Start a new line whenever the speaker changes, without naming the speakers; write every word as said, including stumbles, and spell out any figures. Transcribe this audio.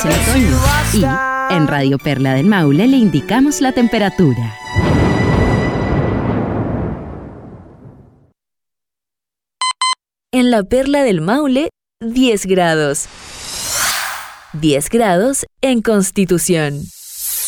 en otoño. Y en Radio Perla del Maule le indicamos la temperatura.
En la Perla del Maule, diez grados. diez grados en Constitución.